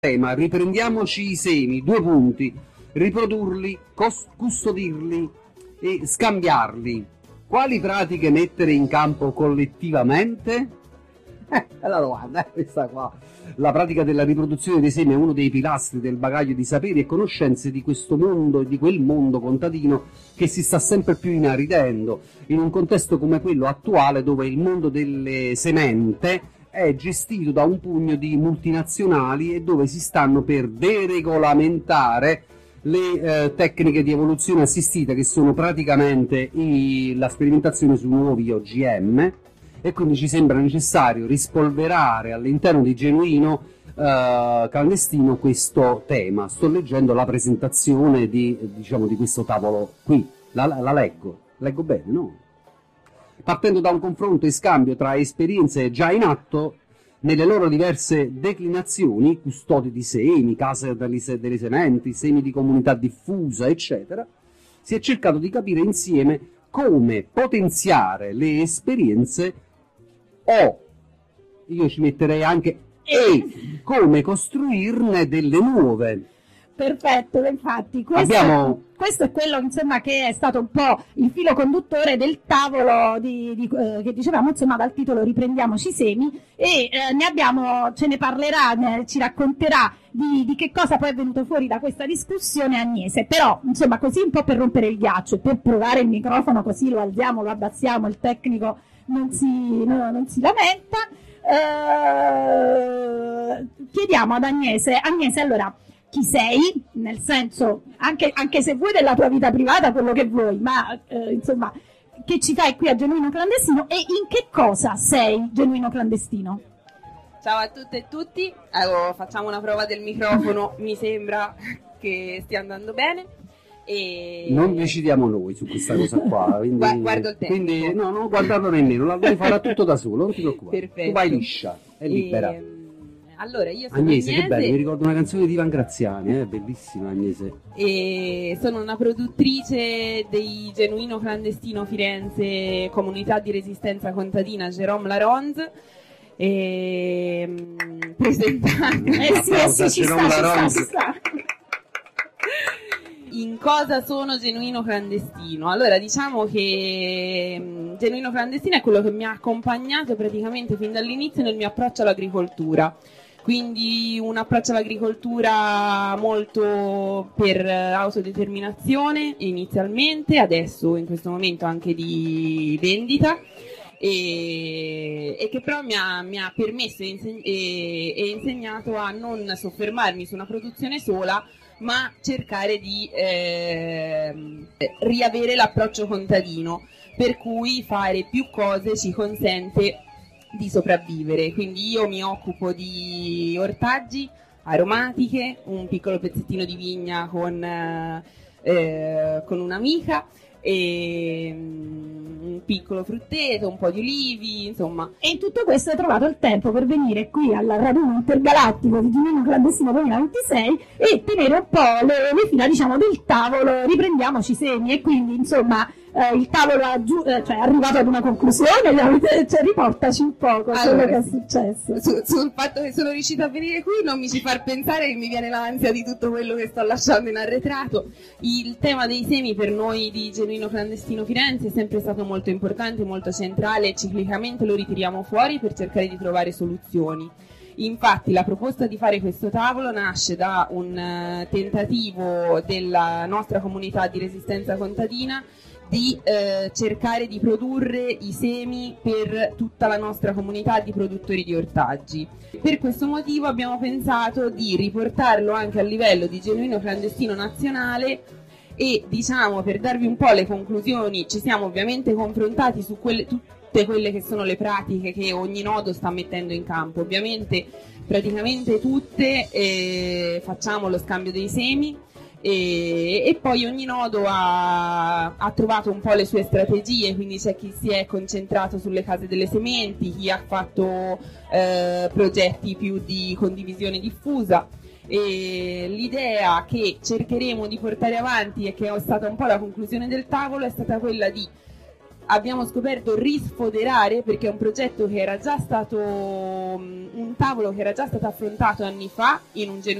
tema, riprendiamoci i semi, due punti, riprodurli, custodirli e scambiarli. Quali pratiche mettere in campo collettivamente? La domanda è questa qua. La pratica della riproduzione dei semi è uno dei pilastri del bagaglio di saperi e conoscenze di questo mondo e di quel mondo contadino che si sta sempre più inaridendo, in un contesto come quello attuale dove il mondo delle semente è gestito da un pugno di multinazionali e dove si stanno per deregolamentare le tecniche di evoluzione assistita, che sono praticamente la sperimentazione su nuovi OGM, e quindi ci sembra necessario rispolverare all'interno di Genuino Clandestino questo tema. Sto leggendo la presentazione di questo tavolo qui, la leggo bene, no? Partendo da un confronto e scambio tra esperienze già in atto nelle loro diverse declinazioni, custodi di semi, case delle sementi, semi di comunità diffusa, eccetera, si è cercato di capire insieme come potenziare le esperienze io ci metterei anche come costruirne delle nuove. Perfetto, infatti questo è quello, insomma, che è stato un po' il filo conduttore del tavolo che dicevamo, insomma, dal titolo Riprendiamoci i semi, e ce ne parlerà, ci racconterà di che cosa poi è venuto fuori da questa discussione Agnese. Però, insomma, così un po' per rompere il ghiaccio e per provare il microfono, così lo alziamo, lo abbassiamo, il tecnico non si lamenta, chiediamo ad Agnese, allora, chi sei? Nel senso, anche se vuoi della tua vita privata, quello che vuoi, ma insomma, che ci fai qui a Genuino Clandestino e in che cosa sei Genuino Clandestino? Ciao a tutte e tutti, allora, facciamo una prova del microfono, mi sembra che stia andando bene. E... non decidiamo noi su questa cosa qua, quindi, guardo il tempo. Quindi no, non guardarlo nemmeno, la devi fare tutto da solo, non ti preoccupare. Perfetto. Tu vai liscia, è libera. Allora, io sono Agnese, che bello, mi ricordo una canzone di Ivan Graziani, bellissima Agnese. E sono una produttrice dei Genuino Clandestino Firenze, comunità di resistenza contadina Jérôme Laronde. Presentante. Ci sta. In cosa sono Genuino Clandestino? Allora, diciamo che Genuino Clandestino è quello che mi ha accompagnato praticamente fin dall'inizio nel mio approccio all'agricoltura. Quindi un approccio all'agricoltura molto per autodeterminazione inizialmente, adesso in questo momento anche di vendita, e che però mi ha permesso e insegnato a non soffermarmi su una produzione sola, ma cercare di riavere l'approccio contadino, per cui fare più cose ci consente di sopravvivere. Quindi io mi occupo di ortaggi, aromatiche, un piccolo pezzettino di vigna con un'amica, e un piccolo frutteto, un po' di olivi, insomma. E in tutto questo hai trovato il tempo per venire qui al raduno intergalattico di Genuino Clandestino 2026 e tenere un po' le fila, diciamo, del tavolo Riprendiamoci i semi. E quindi, insomma, il tavolo è arrivato ad una conclusione, riportaci un po' quello che è successo. Sul fatto che sono riuscita a venire qui non mi ci far pensare che mi viene l'ansia di tutto quello che sto lasciando in arretrato. Il tema dei semi per noi di Genuino Clandestino Firenze è sempre stato molto importante, molto centrale, e ciclicamente lo ritiriamo fuori per cercare di trovare soluzioni. Infatti la proposta di fare questo tavolo nasce da un tentativo della nostra comunità di resistenza contadina di cercare di produrre i semi per tutta la nostra comunità di produttori di ortaggi. Per questo motivo abbiamo pensato di riportarlo anche a livello di Genuino Clandestino nazionale, e, diciamo, per darvi un po' le conclusioni, ci siamo ovviamente confrontati su tutte quelle che sono le pratiche che ogni nodo sta mettendo in campo. Ovviamente praticamente tutte facciamo lo scambio dei semi, e poi ogni nodo ha trovato un po' le sue strategie, quindi c'è chi si è concentrato sulle case delle sementi, chi ha fatto progetti più di condivisione diffusa. E l'idea che cercheremo di portare avanti, e che è stata un po' la conclusione del tavolo, è stata quella di abbiamo scoperto risfoderare, perché è un progetto che era già stato un tavolo che era già stato affrontato anni fa in un